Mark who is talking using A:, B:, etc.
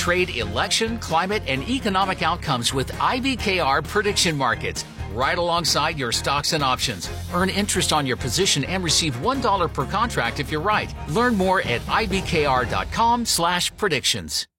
A: trade, election, climate, and economic outcomes with IBKR prediction markets, right alongside your stocks and options. Earn interest on your position and receive $1 per contract if you're right. Learn more at ibkr.com/predictions.